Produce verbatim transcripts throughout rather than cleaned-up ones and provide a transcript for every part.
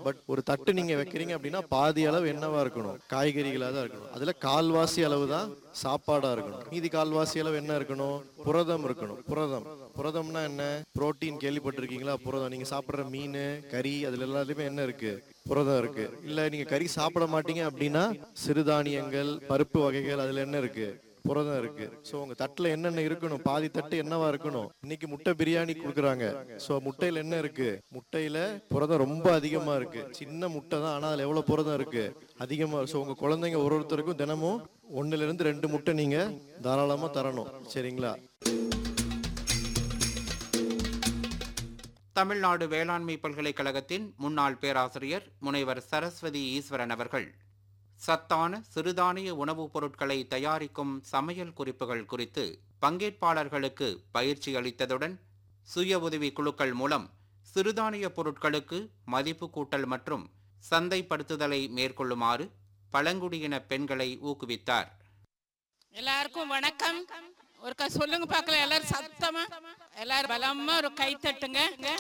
But ஒரு தட்டு நீங்க வைக்கிறீங்க அப்படின்னா பாதி அளவு என்னவா இருக்கணும், காய்கறிகளா தான் இருக்கணும். அதுல கால்வாசி அளவு தான் சாப்பாடா இருக்கணும். மீதி கால்வாசி அளவு என்ன இருக்கணும், புரதம் இருக்கணும். புரதம் புரதம்னா என்ன, புரோட்டீன் கேள்விப்பட்டிருக்கீங்களா? புரதம் நீங்க சாப்பிடுற மீன், கறி, அதுல எல்லாத்துலயுமே என்ன இருக்கு, புரதம் இருக்கு. இல்ல நீங்க கறி சாப்பிட மாட்டீங்க அப்படின்னா சிறுதானியங்கள், பருப்பு வகைகள், அதுல என்ன இருக்கு, புரதம் இருக்கு. சோ உங்க தட்டுல என்னென்ன இருக்கணும், பாதி தட்டு என்னவா இருக்கணும். இன்னைக்கு முட்டை பிரியாணி கொடுக்குறாங்க. சோ முட்டையில என்ன இருக்கு, முட்டையில புரதம் ரொம்ப அதிகமா இருக்கு. சின்ன முட்டை தான், ஆனா அதுல எவ்வளவு புரதம் இருக்கு, அதிகமா. சோ உங்க குழந்தைங்க ஒரு ஒருத்தருக்கும் தினமும் ஒண்ணுல இருந்து ரெண்டு முட்டை நீங்க தாராளமா தரணும். சரிங்களா? தமிழ்நாடு வேளாண்மை பல்கலைக்கழகத்தின் முன்னாள் பேராசிரியர் முனைவர் சரஸ்வதி ஈஸ்வரன் அவர்கள் சத்தான சிறுதானிய உணவுப் பொருட்களை தயாரிக்கும் சமையல் குறிப்புகள் குறித்து பங்கேற்பாளர்களுக்கு பயிற்சி அளித்ததுடன் சுய உதவி குழுக்கள் மூலம் சிறுதானிய பொருட்களுக்கு மதிப்பு கூட்டல் மற்றும் சந்தைப்படுத்துதலை மேற்கொள்ளுமாறு பழங்குடியின பெண்களை ஊக்குவித்தார். எல்லாருக்கும் வணக்கம். ஒருக்கா சொல்லுங்க பார்க்கலாம், எல்லாரும் சத்தமா, எல்லாரும் பலமா ஒரு கை தட்டுங்க.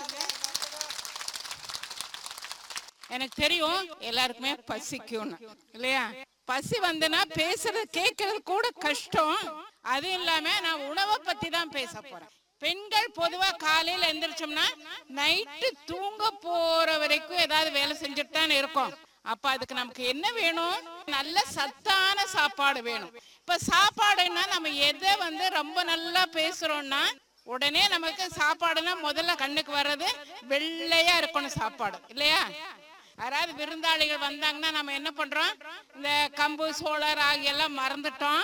எனக்கு தெரியும் எல்லாருக்குமே பசிக்கும் இல்லையா? பசி வந்துன்னா பேசுறது கேட்கறது கூட கஷ்டம். அது இல்லாம நான் உணவை பத்தி தான் பேச போறேன். பெண்கள் பொதுவா காலையில எந்திரிச்சோம்னா நைட்டு தூங்க போற வரைக்கும் ஏதாவது வேலை செஞ்சுட்டு தான் இருக்கோம். அப்ப அதுக்கு நமக்கு என்ன வேணும், நல்ல சத்தான சாப்பாடு வேணும். இப்ப சாப்பாடுன்னா நம்ம எதை வந்து ரொம்ப நல்லா பேசுறோம்னா உடனே நமக்கு சாப்பாடுனா முதல்ல கண்ணுக்கு வர்றது வெள்ளையா இருக்கணும் சாப்பாடு இல்லையா? யாராவது விருந்தாளிகள் வந்தாங்கன்னா நம்ம என்ன பண்றோம், இந்த கம்பு சோள ராகி எல்லாம் மறந்துட்டோம்.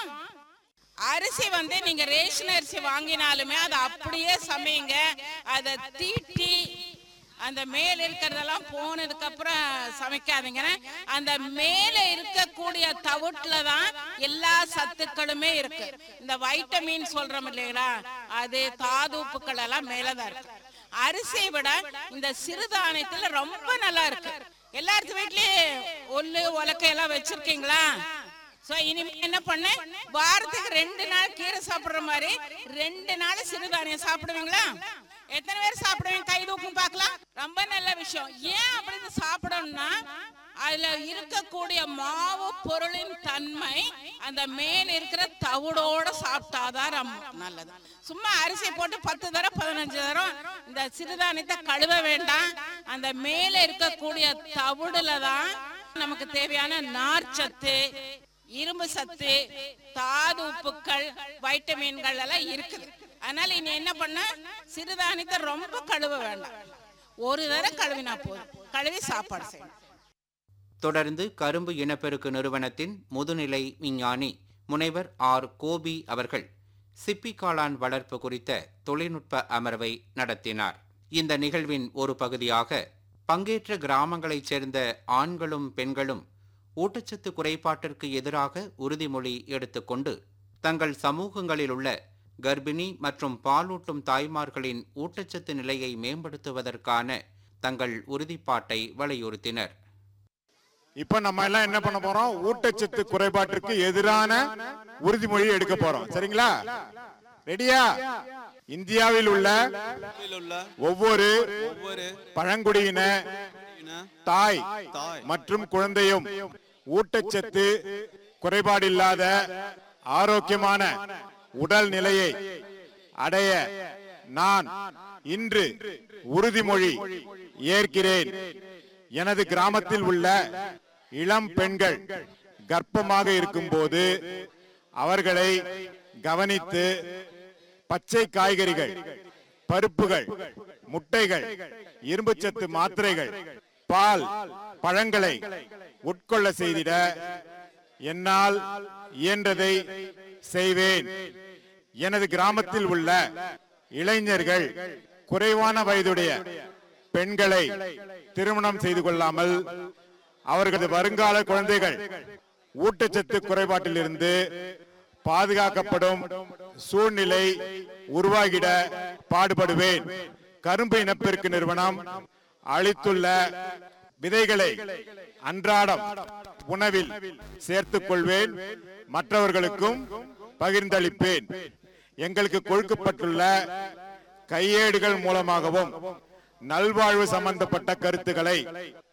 அரிசி வந்து நீங்க ரேஷன் அரிசி வாங்கினாலுமே அதை அப்படியே சமையுங்க. அதை தீட்டி அந்த மேல இருக்கிறதெல்லாம் போனதுக்கு அப்புறம் சமைக்காதீங்க. அந்த மேல இருக்கக்கூடிய தவிட்டுல தான் எல்லா சத்துக்களுமே இருக்கு. இந்த வைட்டமின் சொல்றோம் இல்லைங்களா, அது தாதுப்புக்கள் எல்லாம் மேலதான் இருக்கு. அரிசியை விட இந்த சிறுதானியத்துல ரொம்ப நல்லா இருக்கு. எல்லாத்து வீட்லயும் ஒல்லு உலக்கை எல்லாம் வச்சிருக்கீங்களா? சோ இனிமே என்ன பண்ண, வாரத்துக்கு ரெண்டு நாள் கீரை சாப்பிடுற மாதிரி ரெண்டு நாள் சிறுதானியம் சாப்பிடுவீங்களா? எத்தனை பேர் சாப்பிடுவீங்க? கை தூக்கும் பார்க்கலாம். ரொம்ப நல்ல விஷயம். ஏன் அப்படி சாப்பிடணும்னா அதுல இருக்கக்கூடிய மாவு பொருளின் தன்மை அந்த மேல் இருக்கிற தவிடோட சாப்பிட்டாதான் ரொம்ப நல்லது. சும்மா அரிசி போட்டு பத்து தரம் பதினஞ்சு தரம் இந்த சிறுதானியத்தை கழுவ வேண்டாம். அந்த மேல இருக்கக்கூடிய தவிடுல தான் நமக்கு தேவையான நார்ச்சத்து, இரும்பு சத்து, தாது உப்புக்கள், வைட்டமின்கள் எல்லாம் இருக்குது. அதனால இனி என்ன பண்ண, சிறுதானியத்தை ரொம்ப கழுவ வேண்டாம். ஒரு தடவை கழுவினா போதும். கழுவி சாப்பாடு செய்யணும். தொடர்ந்து கரும்பு இனப்பெருக்கு நிறுவனத்தின் முதுநிலை விஞ்ஞானி முனைவர் ஆர் கோபி அவர்கள் சிப்பி காளான் வளர்ப்பு குறித்த தொழில்நுட்ப அமர்வை நடத்தினார். இந்த நிகழ்வின் ஒரு பகுதியாக பங்கேற்ற கிராமங்களைச் சேர்ந்த ஆண்களும் பெண்களும் ஊட்டச்சத்து குறைபாட்டிற்கு எதிராக உறுதிமொழி எடுத்துக்கொண்டு தங்கள் சமூகங்களில் உள்ள கர்ப்பிணி மற்றும் பாலூட்டும் தாய்மார்களின் ஊட்டச்சத்து நிலையை மேம்படுத்துவதற்கான தங்கள் உறுதிப்பாட்டை வலியுறுத்தினர். இப்ப நம்ம எல்லாம் என்ன பண்ண போறோம், ஊட்டச்சத்து குறைபாட்டிற்கு எதிரான உறுதிமொழி எடுக்க போறோம். சரிங்களா? ரெடியா? இந்தியாவில் உள்ள ஒவ்வொரு பழங்குடியின தாய் மற்றும் குழந்தையும் ஊட்டச்சத்து குறைபாடில்லாத ஆரோக்கியமான உடல் நிலையை அடைய நான் இன்று உறுதிமொழி ஏற்கிறேன். எனது கிராமத்தில் உள்ள இளம் பெண்கள் கர்ப்பமாக இருக்கும் போது அவர்களை கவனித்து பச்சை காய்கறிகள், பருப்புகள், முட்டைகள், இரும்புச்சத்து மாத்திரைகள், பால், பழங்களை உட்கொள்ள செய்திட என்னால் இயன்றதை செய்வேன். எனது கிராமத்தில் உள்ள இளைஞர்கள் குறைவான வயதுடைய பெண்களை திருமணம் செய்து கொள்ளாமல் அவர்களது வருங்கால குழந்தைகள் ஊட்டச்சத்து குறைபாட்டில் இருந்து பாதுகாக்கப்படும் சூழ்நிலை உருவாகிட பாடுபடுவேன். கரும்பு இனப்பெருக்கு நிறுவனம் அளித்துள்ள விதைகளை அன்றாடம் உணவில் சேர்த்துக் கொள்வேன், மற்றவர்களுக்கும் பகிர்ந்தளிப்பேன். எங்களுக்கு கொடுக்கப்பட்டுள்ள கையேடுகள் மூலமாகவும் நல்வாழ்வு சம்பந்தப்பட்ட கருத்துக்களை